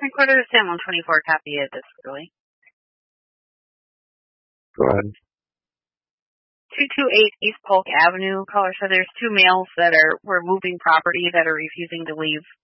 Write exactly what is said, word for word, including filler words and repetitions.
Recorder to Sam one twenty-four, copy of this early. Go ahead. two two eight East Polk Avenue. Caller said there's two males that are were moving property that are refusing to leave